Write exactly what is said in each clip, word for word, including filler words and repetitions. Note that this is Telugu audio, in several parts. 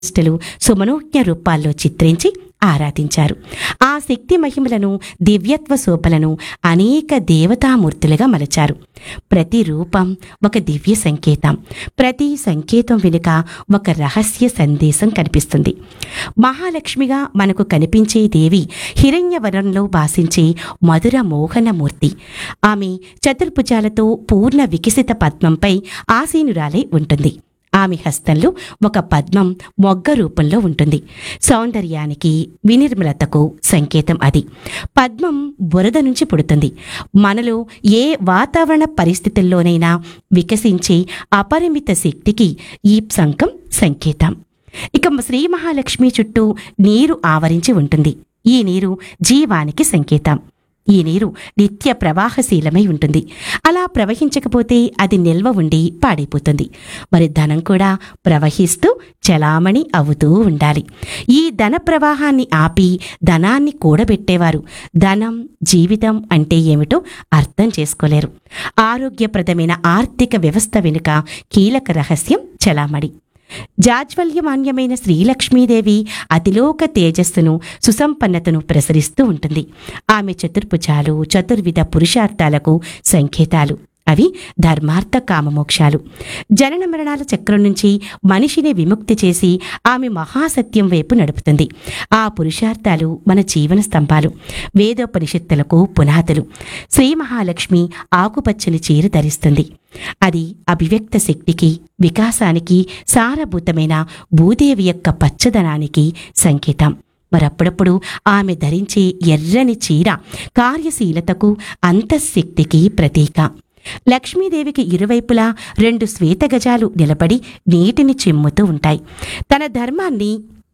నిష్టలు సుమనోజ్ఞ రూపాల్లో చిత్రించి ఆరాధించారు. ఆ శక్తి మహిమలను, దివ్యత్వ శోభలను అనేక దేవతామూర్తులుగా మలచారు. ప్రతి రూపం ఒక దివ్య సంకేతం, ప్రతి సంకేతం వెనుక ఒక రహస్య సందేశం కనిపిస్తుంది. మహాలక్ష్మిగా మనకు కనిపించే దేవి హిరణ్యవనంలో భాసించే మధుర మోహనమూర్తి. ఆమె చతుర్భుజాలతో పూర్ణ వికసిత పద్మంపై ఆసీనురాలై ఉంటుంది. ఆమె హస్తంలో ఒక పద్మం మొగ్గ రూపంలో ఉంటుంది. సౌందర్యానికి, వినిర్మలతకు సంకేతం అది. పద్మం బురద నుంచి పుడుతుంది. మనలో ఏ వాతావరణ పరిస్థితుల్లోనైనా వికసించే అపరిమిత శక్తికి ఈ శంఖం సంకేతం. ఇక శ్రీ మహాలక్ష్మి చుట్టూ నీరు ఆవరించి ఉంటుంది. ఈ నీరు జీవానికి సంకేతం. ఈ నీరు నిత్య ప్రవాహశీలమై ఉంటుంది. అలా ప్రవహించకపోతే అది నిల్వ ఉండి పాడైపోతుంది. మరి ధనం కూడా ప్రవహిస్తూ చలామణి అవుతూ ఉండాలి. ఈ ధన ప్రవాహాన్ని ఆపి ధనాన్ని కూడబెట్టేవారు ధనం, జీవితం అంటే ఏమిటో అర్థం చేసుకోలేరు. ఆరోగ్యప్రదమైన ఆర్థిక వ్యవస్థ వెనుక కీలక రహస్యం చలామణి. జాజ్వల్యమాన్యమైన శ్రీలక్ష్మీదేవి అతిలోక తేజస్సును, సుసంపన్నతను ప్రసరిస్తూ ఉంటుంది. ఆమె చతుర్భుజాలు చతుర్విధ పురుషార్థాలకు సంకేతాలు. అవి ధర్మార్థ కామమోక్షాలు. జనన మరణాల చక్రం నుంచి మనిషిని విముక్తి చేసి ఆమె మహాసత్యం వైపు నడుపుతుంది. ఆ పురుషార్థాలు మన జీవన స్తంభాలు, వేదోపనిషత్తులకు పునాదులు. శ్రీ మహాలక్ష్మి ఆకుపచ్చని చీర ధరిస్తుంది. అది అభివ్యక్త శక్తికి, వికాసానికి, సారభూతమైన భూదేవి యొక్క పచ్చదనానికి సంకేతం. మరప్పుడప్పుడు ఆమె ధరించే ఎర్రని చీర కార్యశీలతకు, అంతఃశక్తికి ప్రతీక. లక్ష్మీదేవికి ఇరువైపులా రెండు శ్వేతగజాలు నిలబడి నీటిని చిమ్ముతూ ఉంటాయి. తన ధర్మాన్ని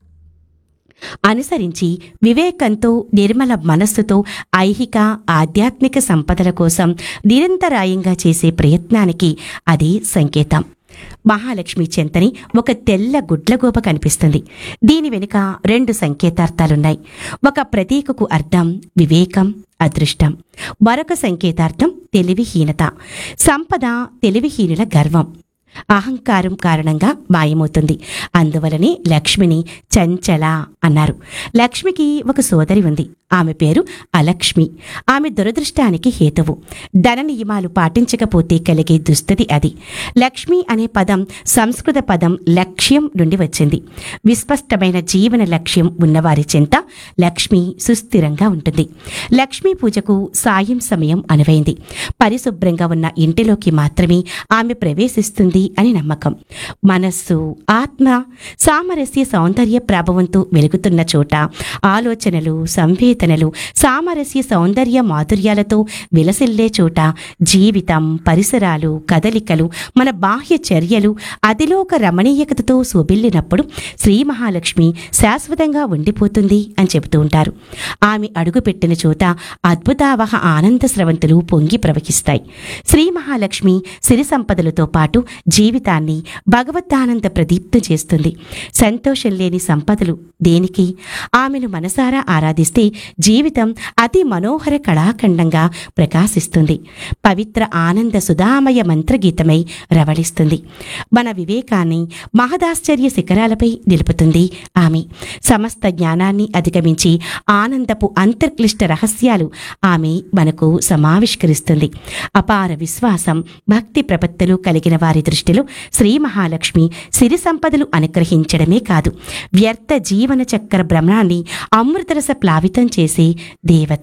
అనుసరించి వివేకంతో, నిర్మల మనస్సుతో ఐహిక, ఆధ్యాత్మిక సంపదల కోసం నిరంతరాయంగా చేసే ప్రయత్నానికి అది సంకేతం. మహాలక్ష్మి చెంతని ఒక తెల్ల గుడ్లగోప కనిపిస్తుంది. దీని వెనుక రెండు సంకేతార్థాలున్నాయి. ఒక ప్రతీకకు అర్థం వివేకం, అదృష్టం. మరొక సంకేతార్థం తెలివిహీనత, సంపద తెలివిహీనుల గర్వం, అహంకారం కారణంగా మాయమవుతుంది. అందువలనే లక్ష్మిని చంచల అన్నారు. లక్ష్మికి ఒక సోదరి ఉంది. ఆమె పేరు అలక్ష్మి. ఆమె దురదృష్టానికి హేతువు. ధన నియమాలు పాటించకపోతే కలిగే దుస్థితి అది. లక్ష్మి అనే పదం సంస్కృత పదం లక్ష్యం నుండి వచ్చింది. విస్పష్టమైన జీవన లక్ష్యం ఉన్నవారి చెంత లక్ష్మి సుస్థిరంగా ఉంటుంది. లక్ష్మీ పూజకు సాయం సమయం అనువైంది. పరిశుభ్రంగా ఉన్న ఇంటిలోకి మాత్రమే ఆమె ప్రవేశిస్తుంది అని నమ్మకం. మనస్సు, ఆత్మ సామరస్య సౌందర్య ప్రభావంతో వెలుగుతున్న చోట ఆలోచనలు, సంవేదనలు సామరస్య సౌందర్య మాధుర్యాలతో విలసిల్లే చోట జీవితం, పరిసరాలు, కదలికలు, మన బాహ్య చర్యలు అతిలోక రమణీయకతతో శోభిల్లినప్పుడు శ్రీ మహాలక్ష్మి శాశ్వతంగా ఉండిపోతుంది అని చెబుతూ ఉంటారు. ఆమె అడుగుపెట్టిన చోట అద్భుతావహ ఆనంద స్రవంతులు పొంగి ప్రవహిస్తాయి. శ్రీ మహాలక్ష్మి సిరి సంపదలతో పాటు జీవితాన్ని భగవద్దానంద ప్రదీప్తం చేస్తుంది. సంతోషం లేని సంపదలు దేనికి? ఆమెను మనసారా ఆరాధిస్తే జీవితం అతి మనోహర కళాఖండంగా ప్రకాశిస్తుంది. పవిత్ర ఆనంద సుధామయ మంత్రగీతమై రవళిస్తుంది. మన వివేకాన్ని మహదాశ్చర్య శిఖరాలపై నిలుపుతుంది ఆమె. సమస్త జ్ఞానాన్ని అధిగమించి ఆనందపు అంతర్క్లిష్ట రహస్యాలు ఆమె మనకు సమావిష్కరిస్తుంది. అపార విశ్వాసం, భక్తి ప్రపత్తులు కలిగిన వారి దృష్టిలో శ్రీ మహాలక్ష్మి సిరి సంపదలు అనుగ్రహించడమే కాదు, వ్యర్థ జీవన చక్ర భ్రమణాన్ని అమృతరస ప్లావితం చేసే దేవత.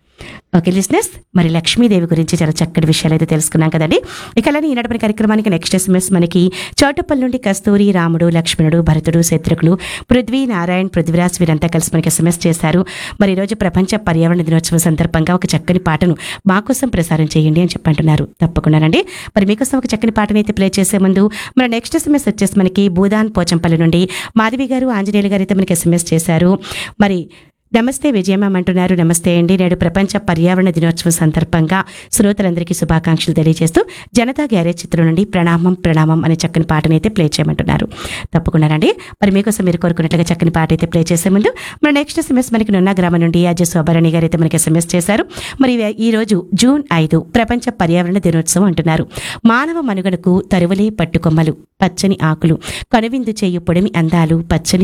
ఓకే లిస్నెస్, మరి లక్ష్మీదేవి గురించి చాలా చక్కటి విషయాలు అయితే తెలుసుకున్నాం కదండి. ఇక అలానే ఈనాటి కార్యక్రమానికి నెక్స్ట్ ఎస్ఎంఎస్ మనకి చోటుపల్లి నుండి కస్తూరి, రాముడు, లక్ష్మణుడు, భరతుడు, శత్రుఘ్నుడు, పృథ్వీ, నారాయణ్, పృథ్వీరాజ్ వీరంతా కలిసి మనకి ఎస్ఎంఎస్ చేశారు. మరి ఈరోజు ప్రపంచ పర్యావరణ దినోత్సవం సందర్భంగా ఒక చక్కని పాటను మా కోసం ప్రసారం చేయండి అని చెప్పంటున్నారు. తప్పకుండానండి. మరి మీకోసం ఒక చక్కని పాటను అయితే ప్లే చేసే ముందు మన నెక్స్ట్ ఎస్ఎంఎస్ వచ్చేసి మనకి భూదాన్ పోచంపల్లి నుండి మాధవి గారు, ఆంజనేయులు గారు అయితే మనకి ఎస్ఎంఎస్ చేశారు. మరి నమస్తే విజయమ్మ అంటున్నారు. నమస్తే అండి. నేడు ప్రపంచ పర్యావరణ దినోత్సవం సందర్భంగా శ్రోతలందరికీ శుభాకాంక్షలు తెలియజేస్తూ జనతా గ్యారేజ్ చిత్రం నుండి ప్రణామం ప్రణామం అనే చక్కని పాటనైతే ప్లే చేయమంటున్నారు. తప్పకుండానండి. మరి మీకోసం మీరు కోరుకున్నట్లుగా చక్కని పాట అయితే ప్లే చేసే ముందు మన నెక్స్ట్ ఎస్ఎంఎస్ మనకి నున్న గ్రామం నుండి అజయ్ శోభారాణి గారు అయితే మనకి ఎస్ఎంఎస్ చేశారు. మరి ఈ రోజు జూన్ ఐదు ప్రపంచ పర్యావరణ దినోత్సవం అంటున్నారు. మానవ మనుగడకు తరువులే పట్టుకొమ్మలు, పచ్చని ఆకులు, కనువిందు చేయు పొడిమి అందాలు, పచ్చని